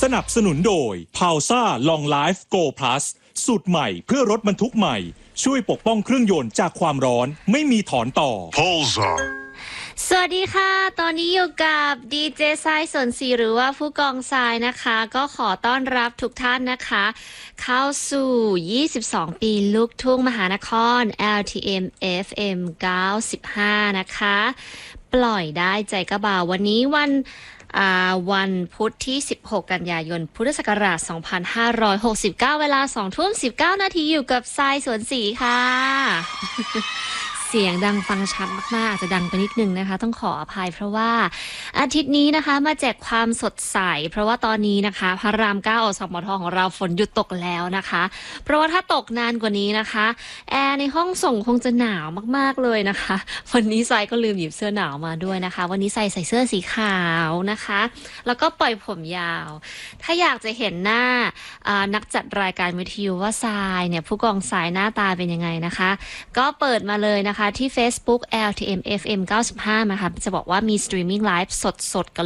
นับสนุนโดย p a u s a Long Life Go Plus สูตรใหม่เพื่อรถบรรทุกใหม่ช่วยปกป้องเครื่องยนต์จากความร้อนไม่มีถอนต่อ Pulsar สวัสดีค่ะตอนนี้อยู่กับดีเจทรายสนศรีหรือว่าผู้กองทรายนะคะก็ขอต้อนรับทุกท่านนะคะเข้าสู่ 22 ปีลูกทุ่งมหานคร LTM FM 95 นะคะปล่อยได้ใจกระบ่าววันนี้วันพุธที่ 16 กันยายน พุทธศักราช 2569 เวลา 20:19 นาทีอยู่กับทรายสวนศรีค่ะ เสียงดังฟังชัดมากๆอาจจะดังไปนิดนึงนะคะต้องขออภัยเพราะว่าอาทิตย์นี้นะคะมาแจกความสดใสเพราะว่าตอนนี้นะคะพระราม 9 อสมทของเราฝนหยุดตกแล้วนะคะเพราะว่าถ้าตกนานกว่านี้นะคะแอร์ในห้องส่งคงจะหนาวมากๆเลยนะคะวันนี้ทรายก็ลืมหยิบเสื้อหนาวมาด้วยนะคะวันนี้ใส่เสื้อสีขาวนะคะแล้วก็ปล่อยผมยาวถ้าอยากจะเห็นหน้านักจัดรายการวิทยุว่าทรายเนี่ยผู้กองทรายหน้าตาเป็นยังไงนะคะก็เปิดมาเลยนะคะที่ Facebook LTM FM 95 นะคะจะบอกว่ามีสตรีมมิ่งไลฟ์สดๆกัน